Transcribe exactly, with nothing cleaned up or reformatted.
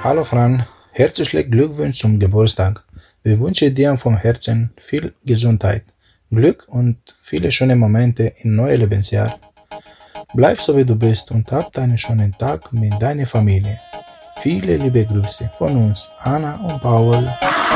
Hallo Fran, herzlichen Glückwunsch zum Geburtstag. Wir wünschen dir vom Herzen viel Gesundheit, Glück und viele schöne Momente im neuen Lebensjahr. Bleib so wie du bist und hab einen schönen Tag mit deiner Familie. Viele liebe Grüße von uns, Anna und Paul.